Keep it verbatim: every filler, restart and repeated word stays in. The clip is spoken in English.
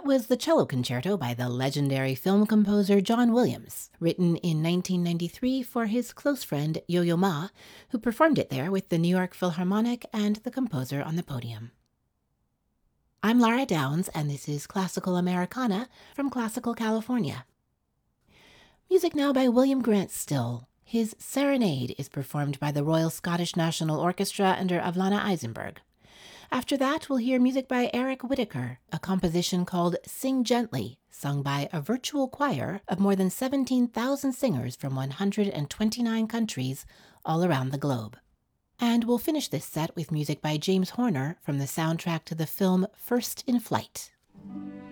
was the cello concerto by the legendary film composer John Williams, written in nineteen ninety-three for his close friend Yo-Yo Ma, who performed it there with the New York Philharmonic and the composer on the podium. I'm Lara Downs, and this is Classical Americana from Classical California. Music now by William Grant Still. His Serenade is performed by the Royal Scottish National Orchestra under Avlana Eisenberg. After that, we'll hear music by Eric Whitacre, a composition called Sing Gently, sung by a virtual choir of more than seventeen thousand singers from one hundred twenty-nine countries all around the globe. And we'll finish this set with music by James Horner from the soundtrack to the film First in Flight.